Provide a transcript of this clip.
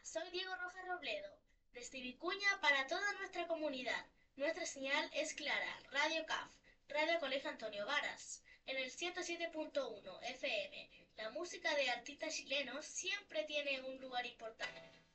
soy Diego Rojas Robledo, desde Vicuña para toda nuestra comunidad. Nuestra señal es clara, Radio CAF, Radio Colegio Antonio Varas, en el 107.1 FM. La música de artistas chilenos siempre tiene un lugar importante.